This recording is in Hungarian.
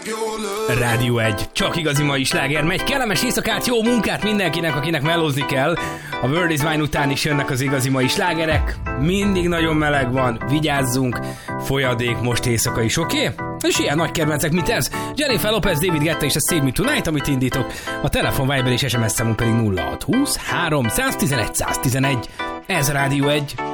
Rádió 1. Csak igazi mai sláger megy. Kellemes éjszakát, jó munkát mindenkinek, akinek melózni kell. A World is Mine után is jönnek az igazi mai slágerek. Mindig nagyon meleg van, vigyázzunk. Folyadék most éjszaka is, oké? És ilyen nagy kedvencek, mint ez. Jennifer Lopez, David Guetta és a Save Me Tonight, amit indítok. A telefon, Viber és SMS számunk pedig 0620 311 111. Ez Rádió 1.